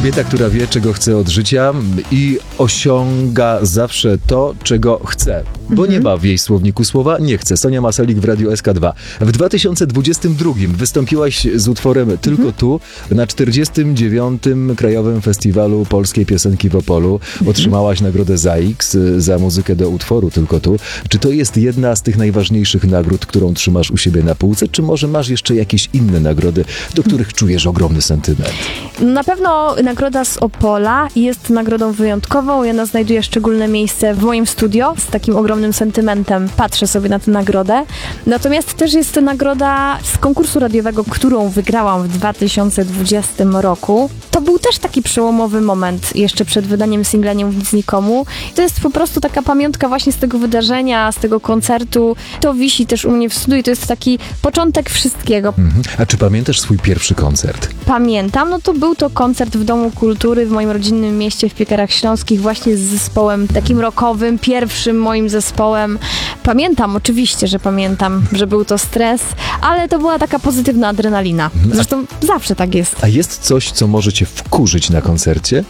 Kobieta, która wie, czego chce od życia i osiąga zawsze to, czego chce. Bo nie ma w jej słowniku słowa nie chce. Sonia Maselik w Radiu SK2. W 2022 wystąpiłaś z utworem Tylko tu na 49. Krajowym Festiwalu Polskiej Piosenki w Opolu. Otrzymałaś nagrodę ZAIKS za muzykę do utworu Tylko tu. Czy to jest jedna z tych najważniejszych nagród, którą trzymasz u siebie na półce, czy może masz jeszcze jakieś inne nagrody, do których czujesz ogromny sentyment? Na pewno nagroda z Opola jest nagrodą wyjątkową i ona znajduje szczególne miejsce w moim studio. Z takim ogromnym sentymentem patrzę sobie na tę nagrodę. Natomiast też jest to nagroda z konkursu radiowego, którą wygrałam w 2020 roku. To był też taki przełomowy moment jeszcze przed wydaniem singla Nie mówić nikomu. I to jest po prostu taka pamiątka właśnie z tego wydarzenia, z tego koncertu. To wisi też u mnie w studiu i to jest taki początek wszystkiego. A czy pamiętasz swój pierwszy koncert? Pamiętam, no to był to koncert w Domu Kultury w moim rodzinnym mieście w Piekarach Śląskich właśnie z zespołem takim rockowym, pierwszym moim zespołem. Pamiętam, oczywiście, że pamiętam, że był to stres, ale to była taka pozytywna adrenalina. Zresztą zawsze tak jest. A jest coś, co może cię wkurzyć na koncercie?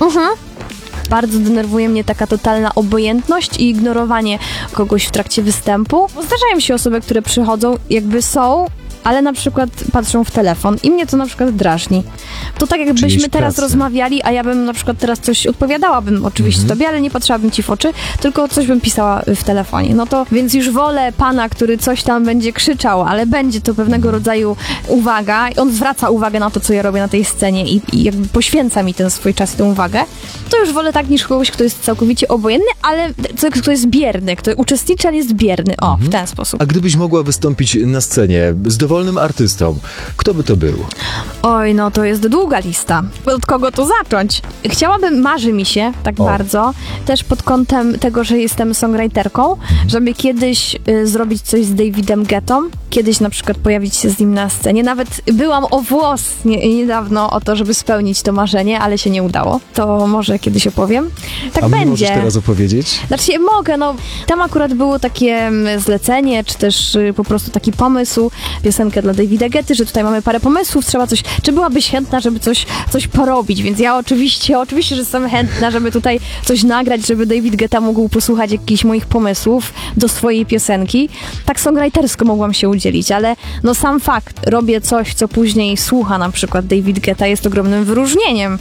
Bardzo denerwuje mnie taka totalna obojętność i ignorowanie kogoś w trakcie występu. Bo zdarzają się osoby, które przychodzą, jakby są, ale na przykład patrzą w telefon i mnie to na przykład drażni. To tak jakbyśmy teraz rozmawiali, a ja bym na przykład teraz coś odpowiadałabym oczywiście tobie, ale nie patrzyłabym ci w oczy, tylko coś bym pisała w telefonie. No to więc już wolę pana, który coś tam będzie krzyczał, ale będzie to pewnego rodzaju uwaga. On zwraca uwagę na to, co ja robię na tej scenie i jakby poświęca mi ten swój czas i tę uwagę. To już wolę tak niż kogoś, kto jest całkowicie obojętny, ale kto jest bierny, kto uczestniczy, ale jest bierny. O, w ten sposób. A gdybyś mogła wystąpić na scenie z dowolnym artystą, kto by to był? Oj, no to jest długa lista. Od kogo to zacząć? Marzy mi się tak bardzo, też pod kątem tego, że jestem songwriterką, żeby kiedyś zrobić coś z Davidem Guettą, kiedyś na przykład pojawić się z nim na scenie. Nawet byłam o włos niedawno o to, żeby spełnić to marzenie, ale się nie udało. To może kiedyś opowiem. Tak będzie. Możesz teraz opowiedzieć? Znaczy mogę, no tam akurat było takie zlecenie, czy też po prostu taki pomysł, piosenkę dla Davida Guetty, że tutaj mamy parę pomysłów, trzeba coś, czy byłabyś chętna, żeby coś porobić, więc ja oczywiście, że jestem chętna, żeby tutaj coś nagrać, żeby David Guetta mógł posłuchać jakichś moich pomysłów do swojej piosenki. Tak songwritersko mogłam się udzielić, ale no sam fakt, robię coś, co później słucha na przykład David Guetta, jest ogromnym wyróżnieniem.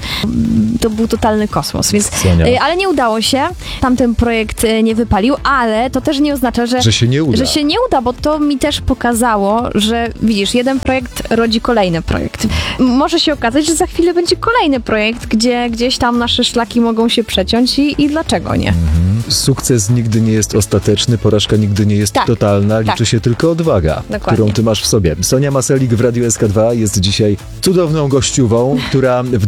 To był totalny kosmos, więc, ale nie udało się. Tamten projekt nie wypalił, ale to też nie oznacza, że się nie uda. Że się nie uda, bo to mi też pokazało, że widzisz, jeden projekt rodzi kolejny projekt. Może się okazać, że za chwilę będzie kolejny projekt, gdzie gdzieś tam nasze szlaki mogą się przeciąć i dlaczego nie? Sukces nigdy nie jest ostateczny, porażka nigdy nie jest totalna, liczy się tylko odwaga, którą ty masz w sobie. Sonia Maselik w Radiu SK2 jest dzisiaj cudowną gościową, która w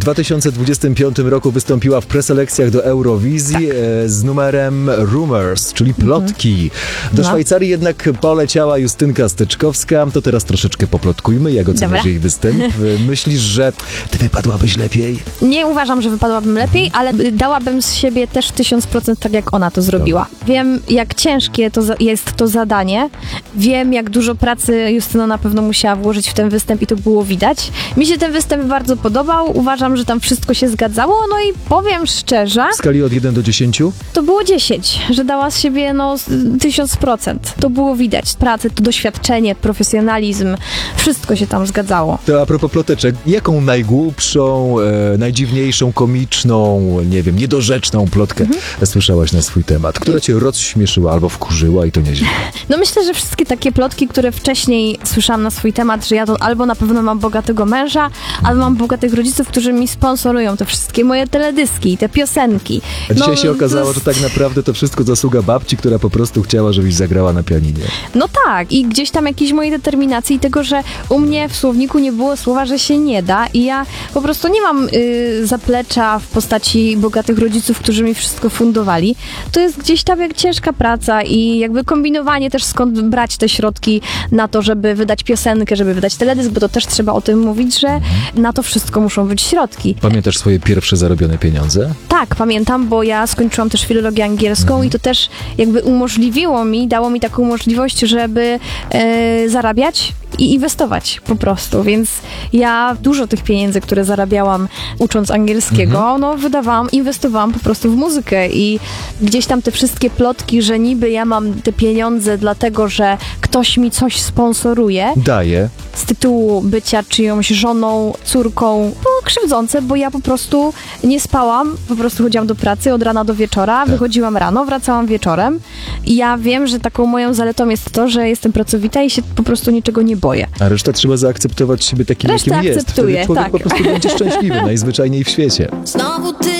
2025 roku wystąpiła w preselekcjach do Eurowizji z numerem Rumors, czyli plotki. Do Szwajcarii jednak poleciała Justynka Steczkowska. To teraz troszeczkę poplotkujmy, jak oceniasz jej występ. Myślisz, że ty wypadłabyś lepiej? Nie uważam, że wypadłabym lepiej, ale dałabym z siebie też 1000% tak, jak ona to zrobiła. Wiem, jak ciężkie jest to zadanie. Wiem, jak dużo pracy Justyna na pewno musiała włożyć w ten występ i to było widać. Mi się ten występ bardzo podobał. Uważam, że tam wszystko się zgadzało. No i powiem szczerze... W skali od 1 do 10? To było 10, że dała z siebie 1000%. To było widać. Pracę, to doświadczenie, profesjonalizm. Wszystko się tam zgadzało. To a propos ploteczek, jaką najgłupszą, najdziwniejszą, komiczną, nie wiem, niedorzeczną plotkę słyszałaś na swój temat, która cię rozśmieszyła albo wkurzyła i to nieźle? No myślę, że wszystkie takie plotki, które wcześniej słyszałam na swój temat, że ja to albo na pewno mam bogatego męża, albo mam bogatych rodziców, którzy mi sponsorują te wszystkie moje teledyski, te piosenki. A dzisiaj się okazało, że tak naprawdę to wszystko zasługa babci, która po prostu chciała, żebyś zagrała na pianinie. No tak, i gdzieś tam jakiejś mojej determinacji i tego, że u mnie w słowniku nie było słowa, że się nie da i ja po prostu nie mam zaplecza w postaci bogatych rodziców, którzy mi wszystko fundowali. To jest gdzieś tam jak ciężka praca i jakby kombinowanie też skąd brać te środki na to, żeby wydać piosenkę, żeby wydać teledysk, bo to też trzeba o tym mówić, że na to wszystko muszą być środki. Pamiętasz swoje pierwsze zarobione pieniądze? Tak, pamiętam, bo ja skończyłam też filologię angielską i to też jakby dało mi taką możliwość, żeby zarabiać i inwestować po prostu, więc ja dużo tych pieniędzy, które zarabiałam ucząc angielskiego, no wydawałam, inwestowałam po prostu w muzykę i gdzieś tam te wszystkie plotki, że niby ja mam te pieniądze dlatego, że ktoś mi coś sponsoruje Daje. z tytułu bycia czyjąś żoną, córką, było krzywdzące, bo ja po prostu nie spałam, po prostu chodziłam do pracy od rana do wieczora, wychodziłam rano, wracałam wieczorem i ja wiem, że taką moją zaletą jest to, że jestem pracowita i się po prostu niczego nie boję. A reszta trzeba zaakceptować siebie takim, Resztę jakim jest. akceptuję, Wtedy człowiek tak. po prostu będzie szczęśliwy najzwyczajniej w świecie. Znowu ty